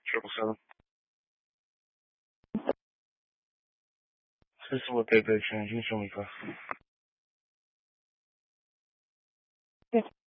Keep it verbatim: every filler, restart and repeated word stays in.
Triple seven. This is what they exchange. You can show me, class.